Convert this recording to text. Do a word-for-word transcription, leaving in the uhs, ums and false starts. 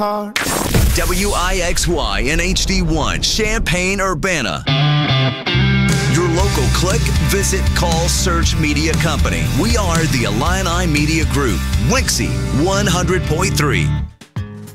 W I X Y and H D one, Champaign-Urbana. Your local click, visit, call, search media company. We are the Illini Media Group, Winksy one hundred point three.